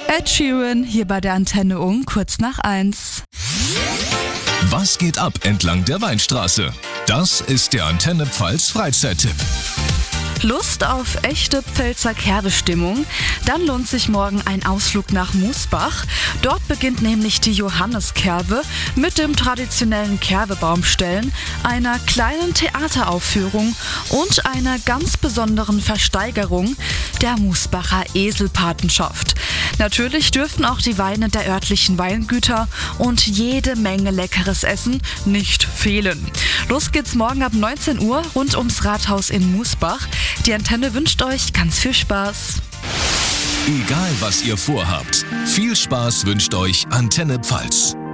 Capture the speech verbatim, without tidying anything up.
Ed Sheeran hier bei der Antenne um kurz nach eins. Was geht ab entlang der Weinstraße? Das ist der Antenne Pfalz Freizeittipp. Lust auf echte Pfälzer Kerbestimmung? Dann lohnt sich morgen ein Ausflug nach Musbach. Dort beginnt nämlich die Johanniskerbe mit dem traditionellen Kerbebaumstellen, einer kleinen Theateraufführung und einer ganz besonderen Versteigerung der Musbacher Eselpatenschaft. Natürlich dürften auch die Weine der örtlichen Weingüter und jede Menge leckeres Essen nicht fehlen. Los geht's morgen ab neunzehn Uhr rund ums Rathaus in Musbach. Die Antenne wünscht euch ganz viel Spaß. Egal was ihr vorhabt, viel Spaß wünscht euch Antenne Pfalz.